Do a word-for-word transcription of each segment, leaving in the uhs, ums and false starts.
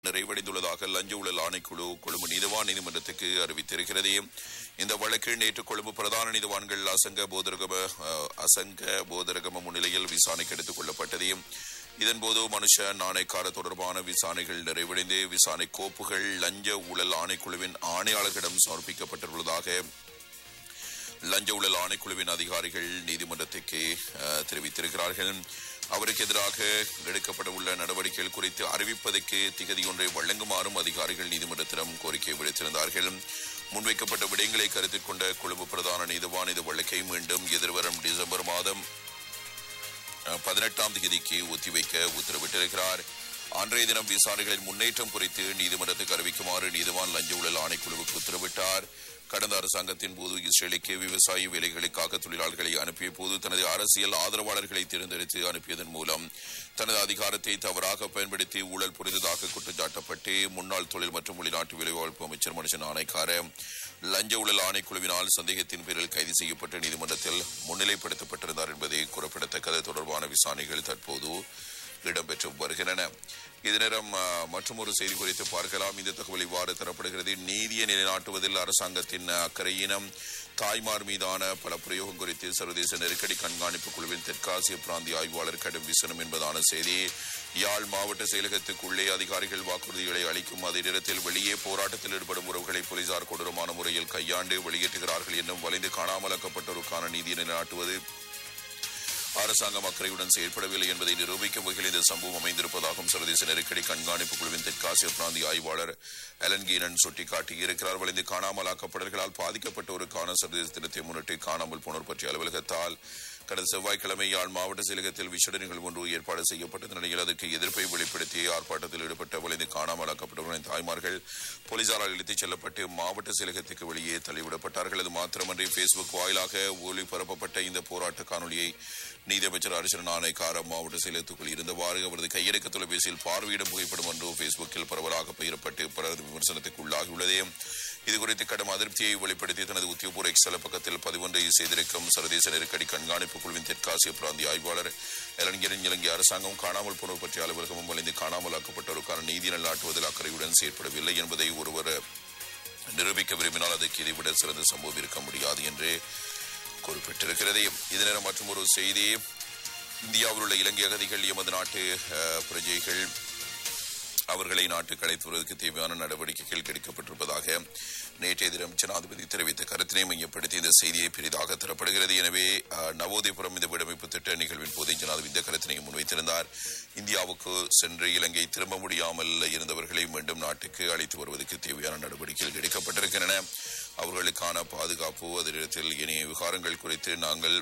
நிறைவடைந்துள்ளதாக லஞ்ச ஊழல் ஆணைக்குழு கொழும்பு நீதவான் நீதிமன்றத்துக்கு அறிவித்திருக்கிறது. இந்த வழக்கில் நேற்று கொழும்பு பிரதான நீதிவான்கள் அசங்க போதரகம அசங்க போதரகம முன்னிலையில் விசாரணைக்கு எடுத்துக் கொள்ளப்பட்டது. இதன்போது மனுஷ நாணயக்கார தொடர்பான விசாரணைகள் நிறைவடைந்து விசாரணை கோப்புகள் லஞ்ச ஊழல் ஆணைக்குழுவின் ஆணையாளர்களிடம் சமர்ப்பிக்கப்பட்டுள்ளதாக லஞ்ச ஊழல் ஆணைக்குழுவின் அதிகாரிகள் நீதிமன்றத்துக்கு தெரிவித்திருக்கிறார்கள். அவருக்கு எதிராக எடுக்கப்பட உள்ள நடவடிக்கைகள் குறித்து அறிவிப்பதற்கு திகதி ஒன்றை வழங்குமாறும் அதிகாரிகள் நீதிமன்றத்திடம் கோரிக்கை விடுத்திருந்தார்கள். முன்வைக்கப்பட்ட விடயங்களை கருத்தில் கொண்ட கொழும்பு பிரதான நீதிவான் இந்த வழக்கை மீண்டும் எதிர்வரும் டிசம்பர் மாதம் பதினெட்டாம் தேதிக்கு ஒத்திவைக்க உத்தரவிட்டிருக்கிறார். அன்றைய தினம் விசாரணைகளின் முன்னேற்றம் குறித்து நீதிமன்றத்துக்கு அறிவிக்குமாறு நீதிவான் லஞ்ச ஊழல் ஆணைக்குழுவுக்கு உத்தரவிட்டார். கடந்த அரசாங்கத்தின் போது இஸ்ரேலுக்கு விவசாய வேலைகளுக்காக தொழிலாளர்களை அனுப்பிய போது தனது அரசியல் ஆதரவாளர்களை தேர்ந்தெடுத்து அனுப்பியதன் மூலம் தனது அதிகாரத்தை தவறாக பயன்படுத்தி ஊழல் புரிந்ததாக குற்றச்சாட்டப்பட்டு முன்னாள் தொழில் மற்றும் வெளிநாட்டு வேலைவாய்ப்பு அமைச்சர் மனுஷன் ஆணைக்கார லஞ்ச ஊழல் ஆணைக்குழுவினால் சந்தேகத்தின் பேரில் கைது செய்யப்பட்ட நீதிமன்றத்தில் முன்னிலைப்படுத்தப்பட்டிருந்தார் என்பதை குறிப்பிடத்தக்கது. தொடர்பான விசாரணைகள் தற்போது இடம்பெற்று வருகின்றன. இது நேரம் மற்றும் ஒரு செய்தி குறித்து பார்க்கலாம். இந்த தகவல் இவ்வாறு தரப்படுகிறது. நீதியை நிலைநாட்டுவதில் அரசாங்கத்தின் அக்கறையினம் தாய்மார் மீதான பல பிரயோகம் குறித்து சர்வதேச நெருக்கடி கண்காணிப்பு குழுவின் தெற்காசிய பிராந்திய ஆய்வாளர் கடும் விசனம் என்பதான செய்தி. யாழ் மாவட்ட செயலகத்துக்குள்ளே அதிகாரிகள் வாக்குறுதிகளை அளிக்கும் அதே நேரத்தில் வெளியே போராட்டத்தில் ஈடுபடும் உறவுகளை போலீசார் கொடூரமான முறையில் கையாண்டு வெளியேற்றுகிறார்கள் என்னும் வளைந்து காணாமலாக்கப்பட்டோருக்கான நீதியை நிலைநாட்டுவது அரசாங்கம் அக்கறையுடன் செயல்படவில்லை என்பதை நிரூபிக்கும் வகையில் இந்த சம்பவம் அமைந்திருப்பதாகவும் சர்வதேச நெருக்கடி கண்காணிப்பு குழுவின் தெற்காசிய பிராந்திய ஆய்வாளர் அலன்கீனன் சுட்டிக்காட்டியிருக்கிறார். வளைந்து காணாமலாக்கப்பட்டவர்களால் பாதிக்கப்பட்டோருக்கான சர்வதேச தினத்தை முன்னிட்டு காணாமல் போனோர் பற்றிய அலுவலகத்தால் கடந்த செவ்வாய்க்கிழமை யாழ் மாவட்ட செயலகத்தில் விசேட நிகழ்வு ஒன்று ஏற்பாடு செய்யப்பட்ட நிலையில் அதற்கு எதிர்ப்பை வெளிப்படுத்தி ஆர்ப்பாட்டத்தில் ஈடுபட்ட வளைந்து காணாமலாக்கப்பட்டவர்களின் தாய்மார்கள் போலீசாரால் இழுத்துச் செல்லப்பட்டு மாவட்ட செயலகத்துக்கு வெளியே தள்ளிவிடப்பட்டார்கள். அது மாத்திரமன்றி பேஸ்புக் வாயிலாக ஒளிபரப்பப்பட்ட இந்த போராட்ட காணொலியை நீதியமைச்சர் அர்ச்சனா ஆணைக்கார மாவட்ட செயலகத்துக்குள் இருந்தவாறு அவரது கையடக்க தொலைபேசியில் பார்வையிடும் புகைப்படம் ஒன்று பேஸ்புக்கில் பரவலாக பகிரப்பட்டு பலரது விமர்சனத்துக்கு உள்ளாகியுள்ளது. இதுகுறித்து கடும் அதிருப்தியை வெளிப்படுத்தி தனது உத்தியோகபூர்வ எக்ஸ் பக்கத்தில் பதிவொன்றை செய்திருக்கும் சர்வதேச நெருக்கடி கண்காணிப்பு குழுவின் தெற்காசிய பிராந்திய ஆய்வாளர் இலங்கையின் இலங்கை அரசாங்கம் காணாமல் போனோர் பற்றிய அலுவலகமும் வளைந்து காணாமலாக்கப்பட்டோருக்கான நீதி நல்லாட்டுவதில் அக்கறையுடன் செயற்படவில்லை என்பதை ஒருவர் நிரூபிக்க விரும்பினால் அதற்கு இதைவிட சிறந்த சம்பவம் இருக்க முடியாது என்று குறிப்பிட்டிருக்கிறது. இதனால் மற்றும் ஒரு செய்தி. இந்தியாவில் உள்ள இலங்கை அகதிகள் எமது நாட்டு பிரஜைகள் அவர்களை நாட்டுக்கு அழைத்து வருவதற்கு தேவையான நடவடிக்கைகள் எடுக்கப்பட்டிருப்பதாக நேற்றைய தினம் ஜனாதிபதி தெரிவித்த கருத்தினை மையப்படுத்தி இந்த செய்தியை பெரிதாக தரப்படுகிறது. எனவே நவோதயபுரம் இந்த வீடமைப்பு திட்ட நிகழ்வின் போது ஜனாதிபதி இந்த கருத்தினை முன்வைத்திருந்தார். இந்தியாவுக்கு சென்று இலங்கை திரும்ப முடியாமல் இருந்தவர்களை மீண்டும் நாட்டுக்கு அழைத்து வருவதற்கு தேவையான நடவடிக்கைகள் எடுக்கப்பட்டிருக்கின்றன. அவர்களுக்கான பாதுகாப்பு அதில் இணைய விவகாரங்கள் குறித்து நாங்கள்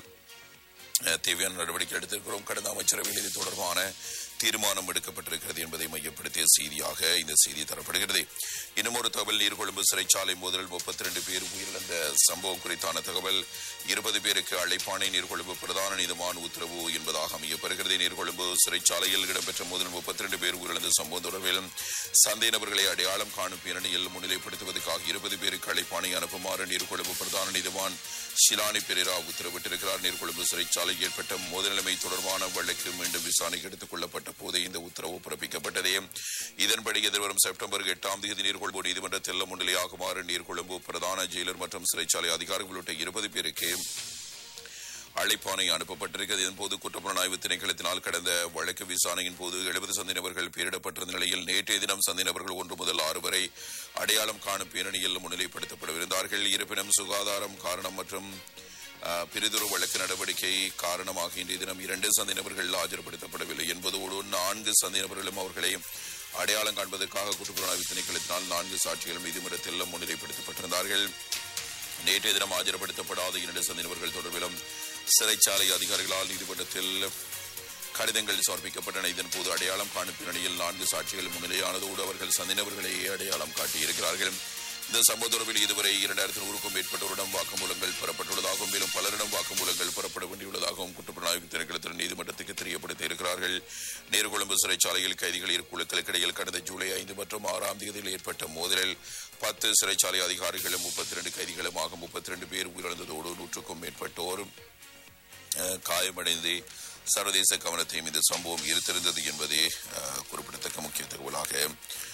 தேவையான நடவடிக்கை எடுத்திருக்கிறோம். கடந்த அமைச்சரவையில் இது தொடர்பான தீர்மானம் எடுக்கப்பட்டிருக்கிறது என்பதை மையப்படுத்திய செய்தியாக இந்த செய்தி தரப்படுகிறது. இன்னும் ஒரு தகவல். நீர்கொழும்பு சிறைச்சாலை மோதலில் முப்பத்தி இரண்டு பேர் உயிரிழந்த சம்பவம் குறித்தான தகவல். இருபது பேருக்கு அழைப்பானை நீர்கொழும்பு பிரதான நீதிவான் உத்தரவு என்பதாக அமையப்படுகிறது. நீர்கொழும்பு சிறைச்சாலையில் இடம்பெற்ற மோதலில் முப்பத்தி இரண்டு பேர் உயிரிழந்த சம்பவம் தொடர்பில் சந்தேக நபர்களை அடையாளம் காணும் பேரணியில் முன்னிலைப்படுத்துவதற்காக இருபது பேருக்கு அழைப்பானை அனுப்புமாறு நீர்கொழும்பு பிரதான நீதிவான் ஷிலானி பெரேரா உத்தரவிட்டிருக்கிறார். நீர்கொழும்பு சிறைச்சாலையில் ஏற்பட்ட மோதல் நிலைமை தொடர்பான வழக்கு மீண்டும் விசாரணைக்கு எடுத்துக் கொள்ளப்பட்ட போதே இந்த உத்தரவு பிறப்பிக்கப்பட்டது. இதன்படி எதிர்வரும் செப்டம்பர் எட்டாம் தேதி நீர்கொழும்பு நீதிமன்றத்தில் முன்னிலையாகுமாறு நீர்கொழும்பு பிரதான ஜெயிலர் மற்றும் சிறைச்சாலை அதிகாரிகள் உள்ளிட்ட இருபது பேருக்கு அழைப்பானை அனுப்பப்பட்டிருக்கிறது. இதன்போது குற்றப்புலனாய்வு திணைக்களத்தினால் கடந்த வழக்கு விசாரணையின் போது எழுபது சந்தை நபர்கள் பெயரிடப்பட்டிருந்த நிலையில் நேற்றைய தினம் சந்தை நபர்கள் ஒன்று முதல் ஆறு வரை அடையாளம் காணும் பேரணியில் முன்னிலைப்படுத்தப்படவிருந்தார்கள். இருப்பினும் சுகாதாரம் காரணம் மற்றும் பிரிதொரு வழக்கு நடவடிக்கை காரணமாக இன்றைய தினம் இரண்டு சந்தை நபர்கள் ஆஜர்படுத்தப்படவில்லை என்பதோடு நான்கு சந்தை நபர்களும் அவர்களை அடையாளம் காண்பதற்காக குற்றப்புலனாய்வு திணைக்களத்தினால் நான்கு சாட்சிகளும் நீதிமன்றத்தில் முன்னிலைப்படுத்தப்பட்டிருந்தார்கள். நேற்றைய தினம் ஆஜர்படுத்தப்படாத இரண்டு சந்தை நபர்கள் தொடர்பிலும் சிறைச்சாலை அதிகாரிகளால் நீதிமன்றத்தில் கடிதங்கள் சமர்ப்பிக்கப்பட்டன. இதன் போது அடையாளம் காணும் பின்னணியில் நான்கு சாட்சிகள் முன்னிலையானதோடு அவர்கள் சந்தை நபர்களை அடையாளம் காட்டியிருக்கிறார்கள். இந்த சம்பவ தொடர்பில் இதுவரை இரண்டாயிரத்தி நூறுக்கும் மேற்பட்டோரிடம் வாக்குமூலங்கள் பெறப்பட்டுள்ளதாகவும் மேலும் பலரிடம் வாக்குமூலங்கள் பெறப்பட வேண்டியுள்ளதாகவும் குற்றப்புலனாய்வு திணைக்களத்தில் நீதிமன்றத்துக்கு தெரியப்படுத்தி இருக்கிறார்கள். நீர்கொழும்பு சிறைச்சாலையில் கைதிகள் இரு குழுக்களுக்கு இடையில் கடந்த ஜூலை ஐந்து மற்றும் ஆறாம் தேதியில் ஏற்பட்ட மோதலில் பத்து சிறைச்சாலை அதிகாரிகளும் முப்பத்தி இரண்டு கைதிகளும் ஆக முப்பத்தி இரண்டு பேர் உயிரிழந்ததோடு நூற்றுக்கும் மேற்பட்டோர் காயமடைந்து சர்வதேச கவனத்தையும் இந்த சம்பவம் ஈர்த்திருந்தது என்பதே குறிப்பிடத்தக்க முக்கிய தகவலாக